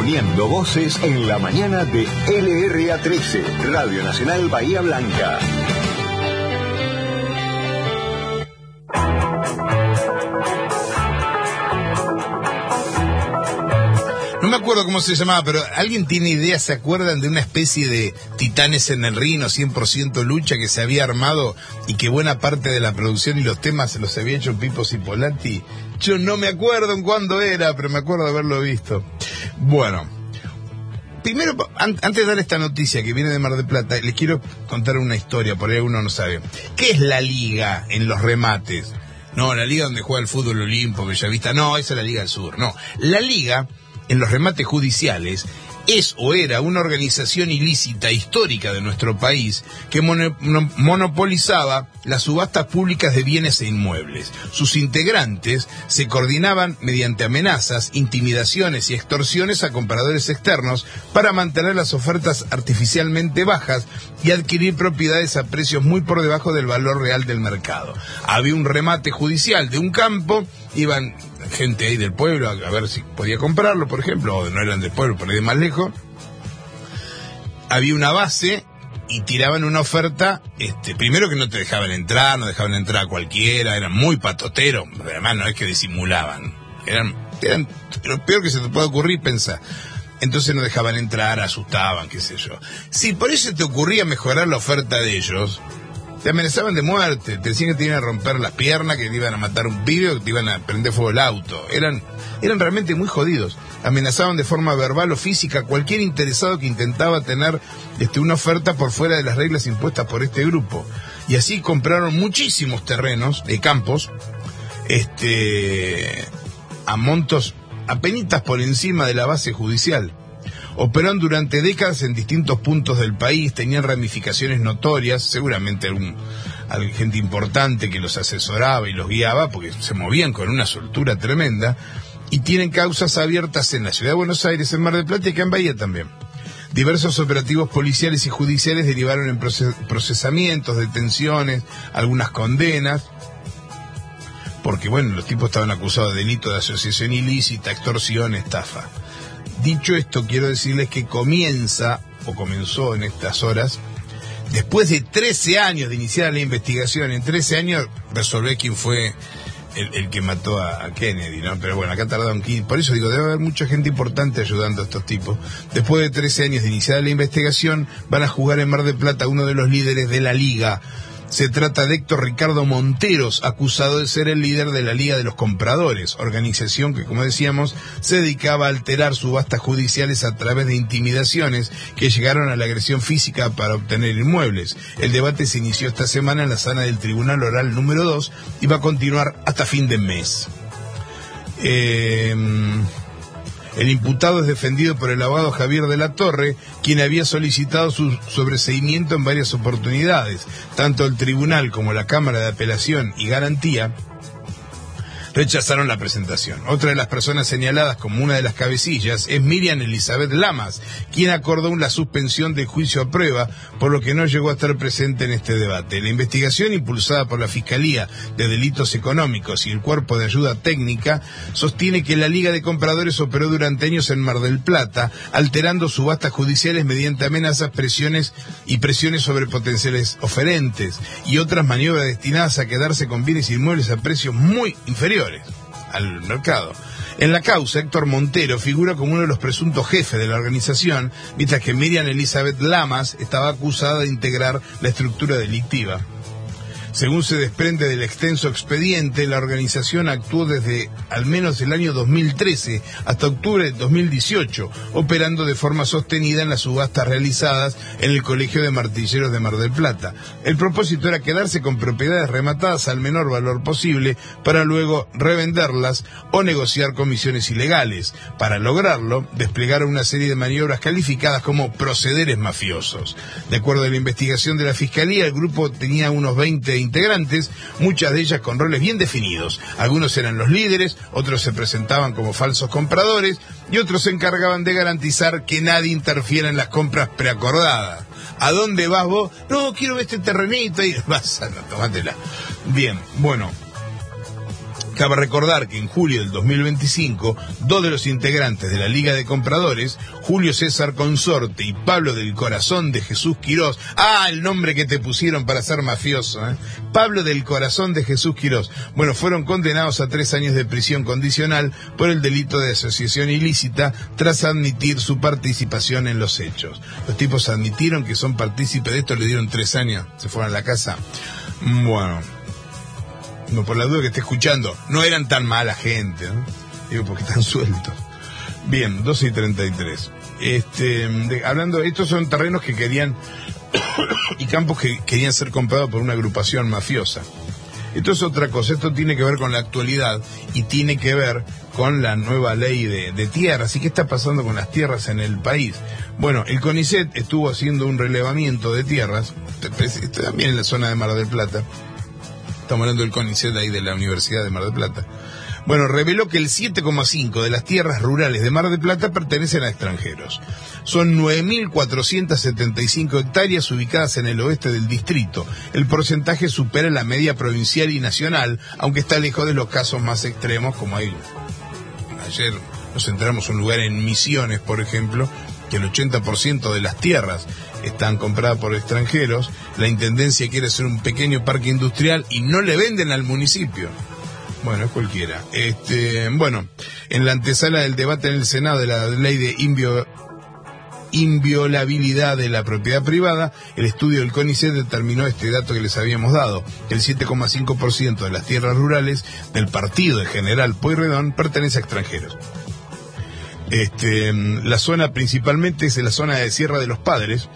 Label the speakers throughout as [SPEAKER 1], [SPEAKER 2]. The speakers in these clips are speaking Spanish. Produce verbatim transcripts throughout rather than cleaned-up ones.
[SPEAKER 1] uniendo voces en la mañana de L R A trece, Radio Nacional Bahía Blanca.
[SPEAKER 2] No me acuerdo cómo se llamaba, pero ¿alguien tiene idea? ¿Se acuerdan de una especie de Titanes en el Ring, cien por ciento lucha que se había armado y que buena parte de la producción y los temas se los había hecho Pipo Cipollatti? Yo no me acuerdo en cuándo era, pero me acuerdo de haberlo visto. Bueno, primero, an- antes de dar esta noticia que viene de Mar del Plata, les quiero contar una historia, por ahí uno no sabe. ¿Qué es la liga en los remates? No, la liga donde juega el fútbol Olimpo, Bellavista, no, esa es la Liga del Sur, no. La liga en los remates judiciales es o era una organización ilícita histórica de nuestro país que mono, monopolizaba las subastas públicas de bienes e inmuebles. Sus integrantes se coordinaban mediante amenazas, intimidaciones y extorsiones a compradores externos para mantener las ofertas artificialmente bajas y adquirir propiedades a precios muy por debajo del valor real del mercado. Había un remate judicial de un campo, iban gente ahí del pueblo a, a ver si podía comprarlo, por ejemplo, o no eran del pueblo, por ahí de más lejos. Había una base y tiraban una oferta, este, primero que no te dejaban entrar, no dejaban entrar a cualquiera, eran muy patoteros, además no es que disimulaban, eran, eran lo peor que se te puede ocurrir, pensar. Entonces no dejaban entrar, asustaban, qué sé yo. Si por eso te ocurría mejorar la oferta de ellos, te amenazaban de muerte, te decían que te iban a romper las piernas, que te iban a matar un pibe, que te iban a prender fuego el auto. Eran, eran realmente muy jodidos. Amenazaban de forma verbal o física a cualquier interesado que intentaba tener este, una oferta por fuera de las reglas impuestas por este grupo. Y así compraron muchísimos terrenos, de campos, este, a montos apenitas por encima de la base judicial. Operaron durante décadas en distintos puntos del país, tenían ramificaciones notorias, seguramente algún, alguna gente importante que los asesoraba y los guiaba, porque se movían con una soltura tremenda, y tienen causas abiertas en la Ciudad de Buenos Aires, en Mar del Plata y acá en Bahía también. Diversos operativos policiales y judiciales derivaron en proces- procesamientos, detenciones, algunas condenas, porque bueno, los tipos estaban acusados de delito de asociación ilícita, extorsión, estafa. Dicho esto, quiero decirles que comienza, o comenzó en estas horas, después de trece años de iniciar la investigación, en trece años resolver quién fue el, el que mató a, a Kennedy, ¿no? Pero bueno, acá tardaron quince, por eso digo, debe haber mucha gente importante ayudando a estos tipos. Después de trece años de iniciar la investigación, van a jugar en Mar del Plata uno de los líderes de la Liga. Se trata de Héctor Ricardo Monteros, acusado de ser el líder de la Liga de los Compradores, organización que, como decíamos, se dedicaba a alterar subastas judiciales a través de intimidaciones que llegaron a la agresión física para obtener inmuebles. El debate se inició esta semana en la sala del Tribunal Oral número dos y va a continuar hasta fin de mes. Eh... El imputado es defendido por el abogado Javier de la Torre, quien había solicitado su sobreseimiento en varias oportunidades. Tanto el tribunal como la Cámara de Apelación y Garantía rechazaron la presentación. Otra de las personas señaladas como una de las cabecillas es Miriam Elizabeth Lamas, quien acordó la suspensión del juicio a prueba, por lo que no llegó a estar presente en este debate. La investigación, impulsada por la Fiscalía de Delitos Económicos y el Cuerpo de Ayuda Técnica, sostiene que la Liga de Compradores operó durante años en Mar del Plata, alterando subastas judiciales mediante amenazas, presiones y presiones sobre potenciales oferentes y otras maniobras destinadas a quedarse con bienes inmuebles a precios muy inferiores al mercado. En la causa, Héctor Montero figura como uno de los presuntos jefes de la organización, mientras que Miriam Elizabeth Lamas estaba acusada de integrar la estructura delictiva. Según se desprende del extenso expediente, la organización actuó desde al menos el año dos mil trece hasta octubre de dos mil dieciocho, operando de forma sostenida en las subastas realizadas en el Colegio de Martilleros de Mar del Plata. El propósito era quedarse con propiedades rematadas al menor valor posible para luego revenderlas o negociar comisiones ilegales. Para lograrlo, desplegaron una serie de maniobras calificadas como procederes mafiosos. De acuerdo a la investigación de la Fiscalía, el grupo tenía unos veinte integrantes, muchas de ellas con roles bien definidos. Algunos eran los líderes, otros se presentaban como falsos compradores y otros se encargaban de garantizar que nadie interfiera en las compras preacordadas. ¿A dónde vas vos? No, quiero ver este terrenito y vas a no, tomátela. Bien, bueno. Cabe recordar que en julio del dos mil veinticinco, dos de los integrantes de la Liga de Compradores, Julio César Consorte y Pablo del Corazón de Jesús Quirós, ah, el nombre que te pusieron para ser mafioso, ¿eh? Pablo del Corazón de Jesús Quirós, bueno, fueron condenados a tres años de prisión condicional por el delito de asociación ilícita tras admitir su participación en los hechos. Los tipos admitieron que son partícipes de esto, le dieron tres años, se fueron a la casa. Bueno, no, por la duda que esté escuchando, no eran tan mala gente, ¿no? Digo, porque están sueltos. Bien, doce y treinta y tres. Este, de, hablando, estos son terrenos que querían, y campos que querían ser comprados por una agrupación mafiosa. Esto es otra cosa, esto tiene que ver con la actualidad y tiene que ver con la nueva ley de, de tierras. ¿Y qué está pasando con las tierras en el país? Bueno, el CONICET estuvo haciendo un relevamiento de tierras, también en la zona de Mar del Plata. Estamos hablando del CONICET ahí de la Universidad de Mar del Plata. Bueno, reveló que el siete coma cinco de las tierras rurales de Mar del Plata pertenecen a extranjeros. Son nueve mil cuatrocientas setenta y cinco hectáreas ubicadas en el oeste del distrito. El porcentaje supera la media provincial y nacional, aunque está lejos de los casos más extremos, como hay. Ayer nos enteramos un lugar en Misiones, por ejemplo, que el ochenta por ciento de las tierras están compradas por extranjeros. La intendencia quiere hacer un pequeño parque industrial y no le venden al municipio. Bueno, es cualquiera. Este, bueno, en la antesala del debate en el Senado de la ley de invio, inviolabilidad de la propiedad privada, el estudio del CONICET determinó este dato que les habíamos dado. El siete coma cinco por ciento de las tierras rurales del partido de General Pueyrredón pertenece a extranjeros. Este, la zona principalmente es la zona de Sierra de los Padres.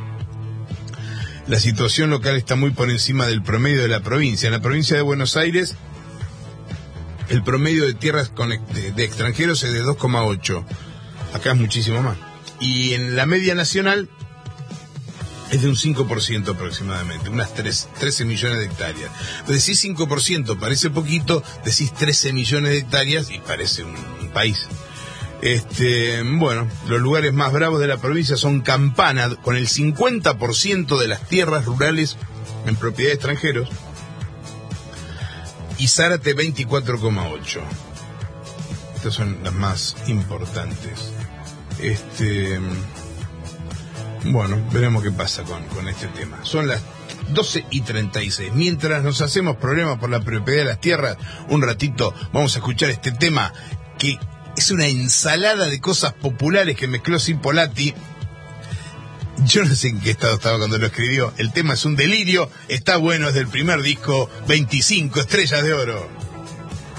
[SPEAKER 2] La situación local está muy por encima del promedio de la provincia. En la provincia de Buenos Aires, el promedio de tierras con, de, de extranjeros es de dos coma ocho. Acá es muchísimo más. Y en la media nacional es de un cinco por ciento aproximadamente, unas trece millones de hectáreas. Decís cinco por ciento, parece poquito, decís trece millones de hectáreas y parece un, un país. Este, bueno, los lugares más bravos de la provincia son Campana, con el cincuenta por ciento de las tierras rurales en propiedad de extranjeros, y Zárate veinticuatro coma ocho. Estas son las más importantes. Este, bueno, veremos qué pasa con, con este tema. Son las doce y treinta y seis. Mientras nos hacemos problemas por la propiedad de las tierras, un ratito vamos a escuchar este tema que es una ensalada de cosas populares que mezcló Cipollati. Yo no sé en qué estado estaba cuando lo escribió. El tema es un delirio, está bueno, es del primer disco, veinticinco estrellas de oro.